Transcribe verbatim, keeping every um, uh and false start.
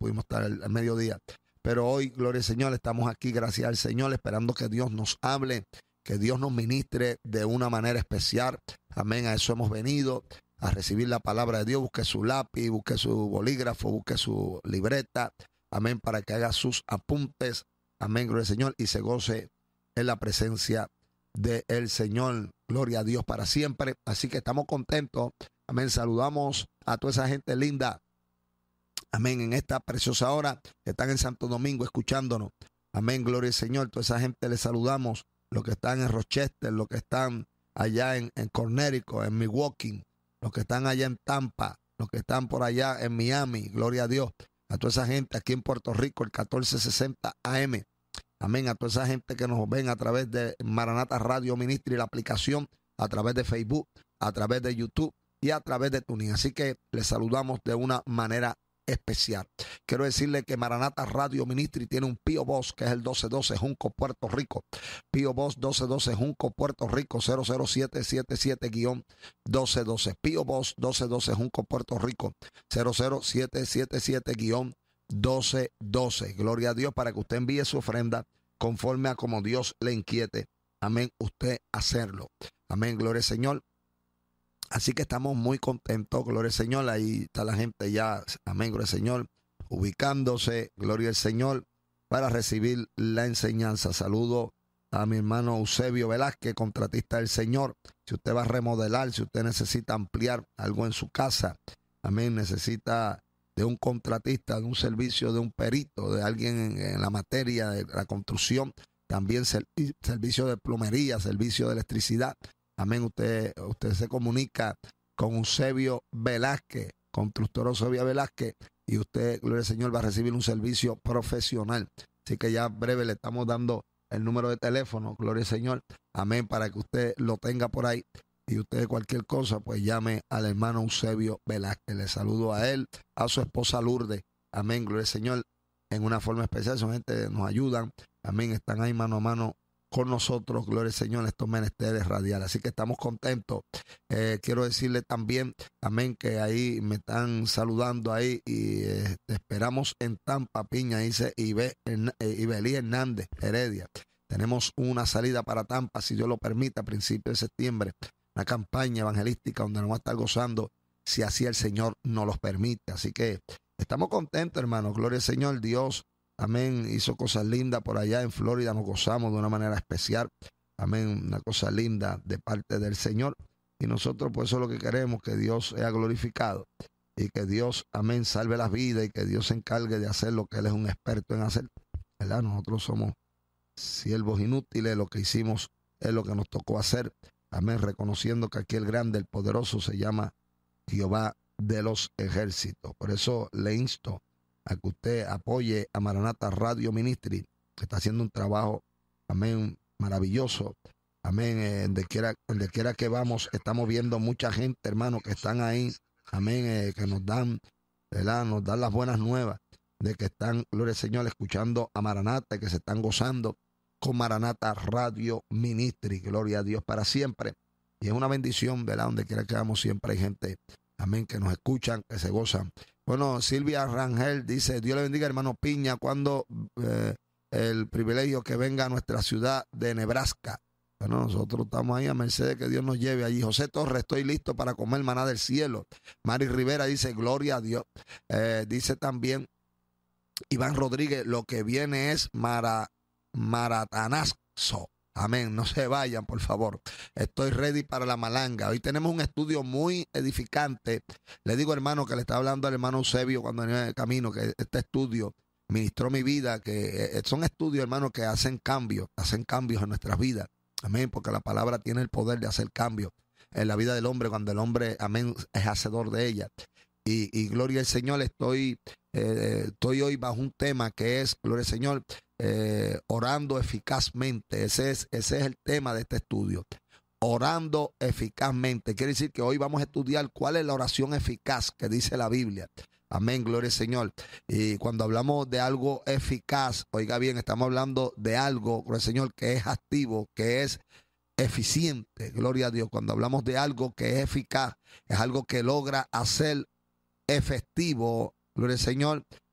pudimos estar al, al mediodía. Pero hoy, gloria al Señor, estamos aquí, gracias al Señor, esperando que Dios nos hable, que Dios nos ministre de una manera especial. Amén, a eso hemos venido, a recibir la palabra de Dios. Busque su lápiz, busque su bolígrafo, busque su libreta. Amén, para que haga sus apuntes. Amén, gloria al Señor, y se goce en la presencia del Señor. Gloria a Dios para siempre. Así que estamos contentos. Amén, saludamos a toda esa gente linda. Amén, en esta preciosa hora que están en Santo Domingo escuchándonos. Amén, gloria al Señor. Toda esa gente les saludamos. Los que están en Rochester, los que están allá en, en Connecticut, en Milwaukee, los que están allá en Tampa, los que están por allá en Miami. Gloria a Dios. A toda esa gente aquí en Puerto Rico, el catorce sesenta A M. Amén. A toda esa gente que nos ven a través de Maranata Radio Ministry, la aplicación, a través de Facebook, a través de YouTube y a través de Tuning. Así que les saludamos de una manera especial. Quiero decirle que Maranata Radio Ministry tiene un P O Box que es el doce doce Junco, Puerto Rico. P O Box doce doce Junco, Puerto Rico, cero cero siete siete siete doce doce. P O Box doce doce Junco, Puerto Rico, cero cero siete siete siete doce doce. Gloria a Dios, para que usted envíe su ofrenda conforme a como Dios le inquiete. Amén, usted hacerlo. Amén, gloria al Señor. Así que estamos muy contentos, gloria al Señor. Ahí está la gente ya, amén, gloria al Señor, ubicándose, gloria al Señor, para recibir la enseñanza. Saludo a mi hermano Eusebio Velázquez, contratista del Señor. Si usted va a remodelar, si usted necesita ampliar algo en su casa, amén, necesita de un contratista, de un servicio, de un perito, de alguien en, en la materia de la construcción, también servi- servicio de plomería, servicio de electricidad. Amén, usted, usted se comunica con Eusebio Velázquez, constructor Eusebio Velázquez, y usted, gloria al Señor, va a recibir un servicio profesional. Así que ya breve le estamos dando el número de teléfono, gloria al Señor, amén, para que usted lo tenga por ahí. Y usted cualquier cosa, pues llame al hermano Eusebio Velázquez. Le saludo a él, a su esposa Lourdes. Amén, gloria al Señor, en una forma especial. Son gente que nos ayudan. Amén, están ahí mano a mano con nosotros, gloria al Señor, en estos menesteres radiales. Así que estamos contentos. Eh, quiero decirle también, amén, que ahí me están saludando ahí y eh, esperamos en Tampa, Piña, dice Ibe, eh, Ibelí Hernández Heredia. Tenemos una salida para Tampa, si Dios lo permite, a principios de septiembre. Una campaña evangelística donde nos va a estar gozando, si así el Señor nos los permite. Así que estamos contentos, hermanos. Gloria al Señor. Dios, amén, hizo cosas lindas por allá en Florida. Nos gozamos de una manera especial. Amén, una cosa linda de parte del Señor. Y nosotros, por eso es lo que queremos, que Dios sea glorificado. Y que Dios, amén, salve las vidas y que Dios se encargue de hacer lo que Él es un experto en hacer. ¿Verdad? Nosotros somos siervos inútiles. Lo que hicimos es lo que nos tocó hacer. Amén, reconociendo que aquí el grande, el poderoso se llama Jehová de los ejércitos. Por eso le insto a que usted apoye a Maranata Radio Ministry, que está haciendo un trabajo, amén, maravilloso. Amén, eh, donde quiera, donde quiera que vamos, estamos viendo mucha gente, hermano, que están ahí, amén, eh, que nos dan, ¿verdad? Nos dan las buenas nuevas de que están, gloria al Señor, escuchando a Maranata, que se están gozando con Maranata Radio Ministry. Gloria a Dios para siempre. Y es una bendición, ¿verdad? Donde quiera que vamos, siempre hay gente, amén, que nos escuchan, que se gozan. Bueno, Silvia Rangel dice, Dios le bendiga, hermano Piña, cuando eh, el privilegio que venga a nuestra ciudad de Nebraska. Bueno, nosotros estamos ahí a merced de que Dios nos lleve allí. José Torres, estoy listo para comer maná del cielo. Mari Rivera dice, gloria a Dios. Eh, dice también Iván Rodríguez, lo que viene es mara, maratanazo. Amén, no se vayan, por favor. Estoy ready para la malanga. Hoy tenemos un estudio muy edificante. Le digo, hermano, que le está hablando al hermano Eusebio cuando venía en el camino, que este estudio ministró mi vida, que son estudios, hermano, que hacen cambios, hacen cambios en nuestras vidas. Amén, porque la palabra tiene el poder de hacer cambios en la vida del hombre cuando el hombre, amén, es hacedor de ella. Y, y gloria al Señor, estoy, eh, estoy hoy bajo un tema que es, gloria al Señor, eh, orando eficazmente. Ese es, ese es el tema de este estudio. Orando eficazmente. Quiere decir que hoy vamos a estudiar cuál es la oración eficaz que dice la Biblia. Amén, gloria al Señor. Y cuando hablamos de algo eficaz, oiga bien, estamos hablando de algo, gloria al Señor, que es activo, que es eficiente. Gloria a Dios. Cuando hablamos de algo que es eficaz, es algo que logra hacer efectivo, gloria al Señor,